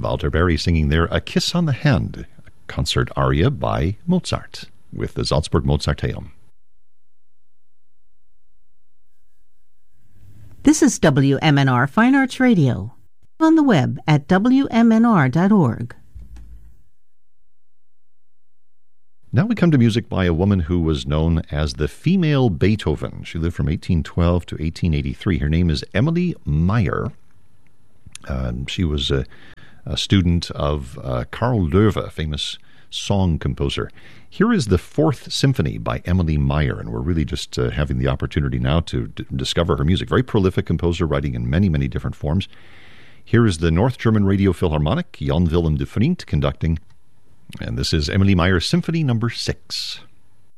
Walter Berry singing there A Kiss on the Hand, a concert aria by Mozart with the Salzburg Mozarteum. This is WMNR Fine Arts Radio, on the web at WMNR.org. Now we come to music by a woman who was known as the female Beethoven. She lived from 1812 to 1883. Her name is Emilie Meyer. She was a student of Karl Löwe, famous song composer. Here is the Fourth Symphony by Emilie Meyer, and we're really just having the opportunity now to discover her music. Very prolific composer, writing in many, many different forms. Here is the North German Radio Philharmonic, Jan Willem de Vriend conducting, and this is Emilie Meyer's Symphony No. 6.